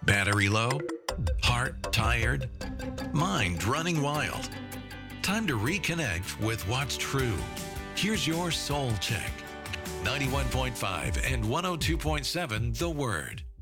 Battery low? Heart tired? Mind running wild? Time to reconnect with what's true. Here's your Soul Check. 91.5 and 102.7 The Word.